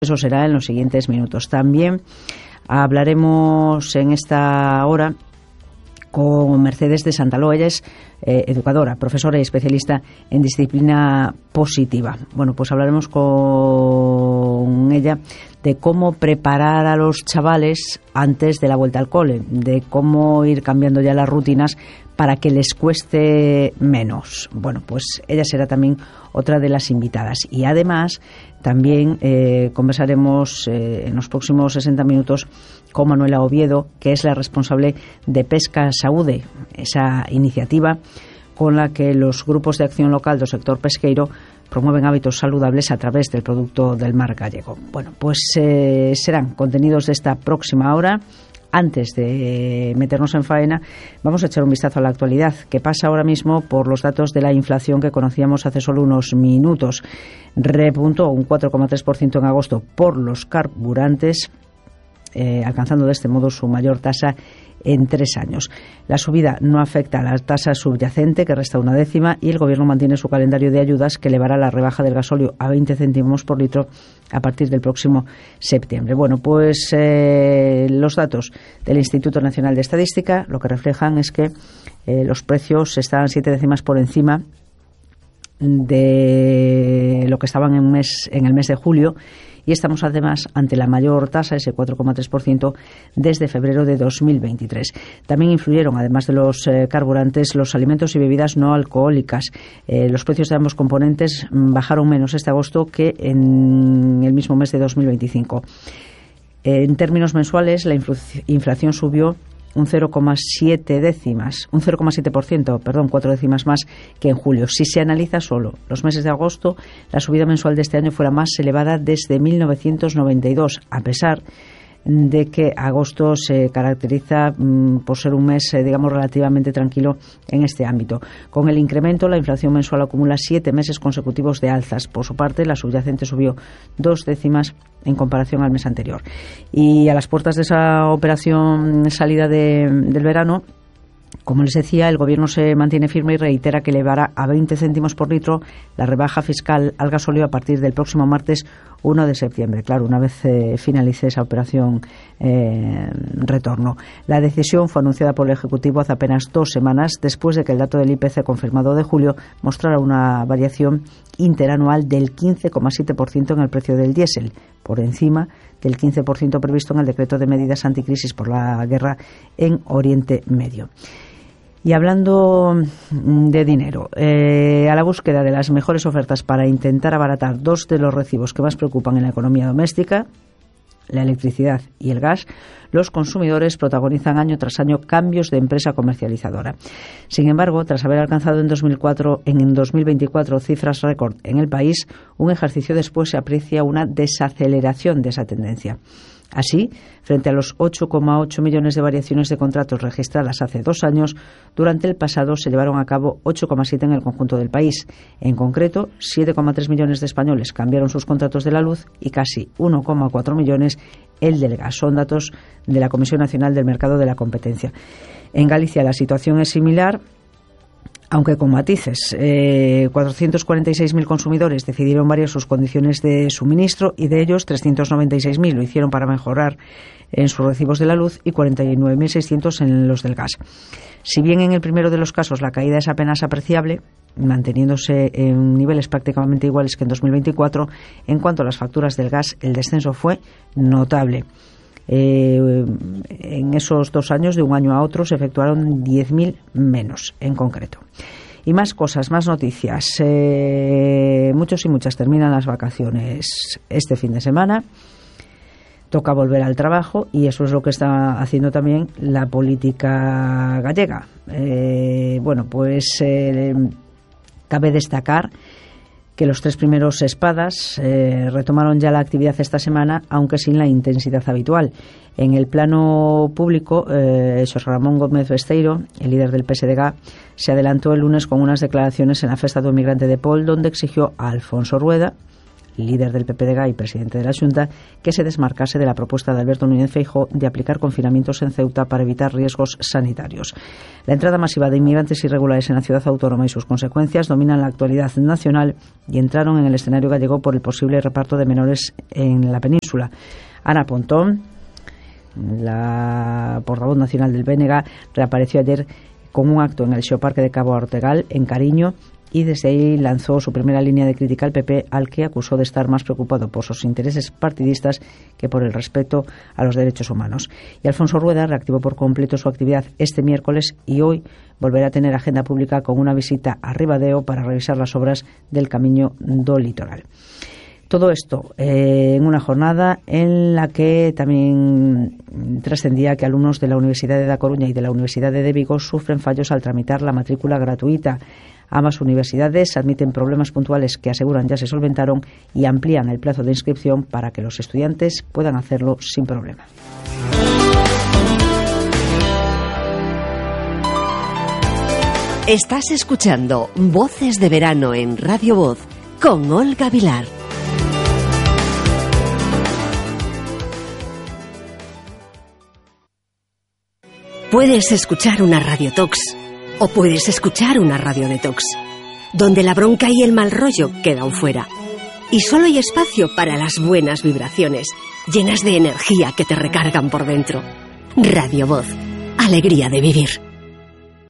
Eso será en los siguientes minutos. También hablaremos en esta hora con Mercedes de Santaló. Ella es educadora, profesora y especialista en disciplina positiva. Bueno, pues hablaremos con ella de cómo preparar a los chavales antes de la vuelta al cole, de cómo ir cambiando ya las rutinas para que les cueste menos. Bueno, pues ella será también otra de las invitadas. Y además también conversaremos en los próximos 60 minutos con Manuela Oviedo, que es la responsable de Pesca Saúde, esa iniciativa con la que los grupos de acción local del sector pesqueiro promueven hábitos saludables a través del producto del mar gallego. Bueno, pues serán contenidos de esta próxima hora. Antes de meternos en faena, vamos a echar un vistazo a la actualidad, que pasa ahora mismo por los datos de la inflación que conocíamos hace solo unos minutos. Repuntó un 4,3% en agosto por los carburantes, alcanzando de este modo su mayor tasa en 3 años. La subida no afecta a la tasa subyacente, que resta una décima, y el Gobierno mantiene su calendario de ayudas, que elevará la rebaja del gasóleo a 20 céntimos por litro a partir del próximo septiembre. Bueno, pues los datos del Instituto Nacional de Estadística lo que reflejan es que los precios están 7 décimas por encima de lo que estaban en el mes de julio, y estamos además ante la mayor tasa, ese 4,3%, desde febrero de 2023. También influyeron, además de los carburantes, los alimentos y bebidas no alcohólicas. Los precios de ambos componentes bajaron menos este agosto que en el mismo mes de 2025. En términos mensuales, la inflación subió un 0,7%, 4 décimas más que en julio. Si se analiza solo los meses de agosto, la subida mensual de este año fue la más elevada desde 1992, a pesar de que agosto se caracteriza por ser un mes, relativamente tranquilo en este ámbito. Con el incremento, la inflación mensual acumula 7 meses consecutivos de alzas. Por su parte, la subyacente subió 2 décimas en comparación al mes anterior. Y a las puertas de esa operación salida del verano, como les decía, el Gobierno se mantiene firme y reitera que elevará a 20 céntimos por litro la rebaja fiscal al gasóleo a partir del próximo martes 1 de septiembre. Claro, una vez finalice esa operación retorno. La decisión fue anunciada por el Ejecutivo hace apenas 2 semanas, después de que el dato del IPC confirmado de julio mostrara una variación interanual del 15,7% en el precio del diésel, por encima del 15% previsto en el decreto de medidas anticrisis por la guerra en Oriente Medio. Y hablando de dinero, a la búsqueda de las mejores ofertas para intentar abaratar 2 de los recibos que más preocupan en la economía doméstica, la electricidad y el gas, los consumidores protagonizan año tras año cambios de empresa comercializadora. Sin embargo, tras haber alcanzado en 2024 cifras récord en el país, un ejercicio después se aprecia una desaceleración de esa tendencia. Así, frente a los 8,8 millones de variaciones de contratos registradas hace 2 años, durante el pasado se llevaron a cabo 8,7 en el conjunto del país. En concreto, 7,3 millones de españoles cambiaron sus contratos de la luz y casi 1,4 millones el del gas. Son datos de la Comisión Nacional del Mercado de la Competencia. En Galicia la situación es similar, aunque con matices. 446.000 consumidores decidieron variar sus condiciones de suministro, y de ellos 396.000 lo hicieron para mejorar en sus recibos de la luz y 49.600 en los del gas. Si bien en el primero de los casos la caída es apenas apreciable, manteniéndose en niveles prácticamente iguales que en 2024, en cuanto a las facturas del gas, el descenso fue notable. En esos 2 años, de un año a otro, se efectuaron 10.000 menos en concreto. Y más cosas, más noticias. Muchos y muchas terminan las vacaciones este fin de semana. Toca volver al trabajo, y eso es lo que está haciendo también la política gallega. Cabe destacar que los 3 primeros espadas retomaron ya la actividad esta semana, aunque sin la intensidad habitual. En el plano público, Xosé Ramón Gómez Besteiro, el líder del PSDG, se adelantó el lunes con unas declaraciones en la Festa do Emigrante de Pol, donde exigió a Alfonso Rueda, líder del PPDG y presidente de la Xunta, que se desmarcase de la propuesta de Alberto Núñez Feijóo de aplicar confinamientos en Ceuta para evitar riesgos sanitarios. La entrada masiva de inmigrantes irregulares en la ciudad autónoma y sus consecuencias dominan la actualidad nacional y entraron en el escenario gallego por el posible reparto de menores en la península. Ana Pontón, la portavoz nacional del BNG, reapareció ayer con un acto en el Xeoparque de Cabo Ortegal, en Cariño, y desde ahí lanzó su primera línea de crítica al PP, al que acusó de estar más preocupado por sus intereses partidistas que por el respeto a los derechos humanos. Y Alfonso Rueda reactivó por completo su actividad este miércoles y hoy volverá a tener agenda pública con una visita a Ribadeo para revisar las obras del Camiño do Litoral. Todo esto en una jornada en la que también trascendía que alumnos de la Universidad de Da Coruña y de la Universidad de Vigo sufren fallos al tramitar la matrícula gratuita. Ambas universidades admiten problemas puntuales que aseguran ya se solventaron y amplían el plazo de inscripción para que los estudiantes puedan hacerlo sin problema. Estás escuchando Voces de Verano en Radio Voz con Olga Vilar. Puedes escuchar una radiotox o puedes escuchar una radiodetox, donde la bronca y el mal rollo quedan fuera. Y solo hay espacio para las buenas vibraciones, llenas de energía que te recargan por dentro. Radio Voz, alegría de vivir.